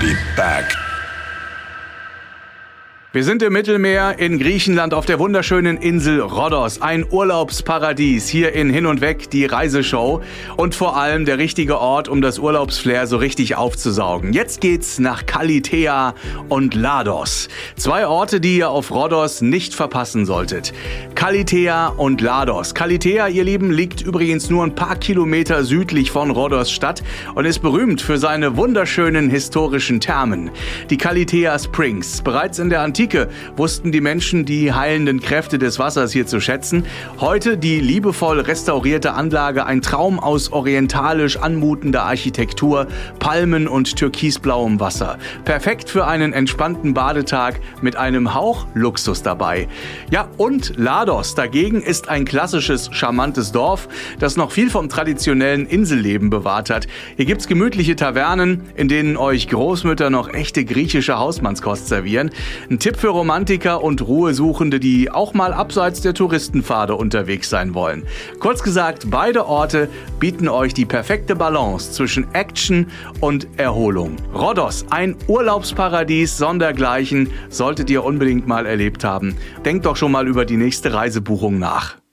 be back. Wir sind im Mittelmeer in Griechenland auf der wunderschönen Insel Rhodos. Ein Urlaubsparadies hier in Hin und Weg, die Reiseshow. Und vor allem der richtige Ort, um das Urlaubsflair so richtig aufzusaugen. Jetzt geht's nach Kallithea und Lados. 2 Orte, die ihr auf Rhodos nicht verpassen solltet. Kallithea und Lados. Kallithea, ihr Lieben, liegt übrigens nur ein paar Kilometer südlich von Rhodos Stadt und ist berühmt für seine wunderschönen historischen Thermen. Die Kallithea Springs. Bereits in der Antike wussten die Menschen die heilenden Kräfte des Wassers hier zu schätzen. Heute die liebevoll restaurierte Anlage, ein Traum aus orientalisch anmutender Architektur, Palmen und türkisblauem Wasser. Perfekt für einen entspannten Badetag mit einem Hauch Luxus dabei. Ja, und Lados dagegen ist ein klassisches, charmantes Dorf, das noch viel vom traditionellen Inselleben bewahrt hat. Hier gibt's gemütliche Tavernen, in denen euch Großmütter noch echte griechische Hausmannskost servieren. Ein Tipp für Romantiker und Ruhesuchende, die auch mal abseits der Touristenpfade unterwegs sein wollen. Kurz gesagt, beide Orte bieten euch die perfekte Balance zwischen Action und Erholung. Rhodos, ein Urlaubsparadies sondergleichen, solltet ihr unbedingt mal erlebt haben. Denkt doch schon mal über die nächste Reisebuchung nach.